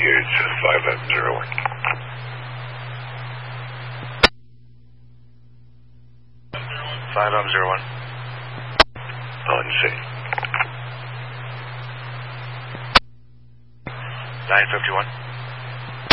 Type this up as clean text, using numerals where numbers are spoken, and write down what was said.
Engage 5M01. Five M 01. On scene. 951.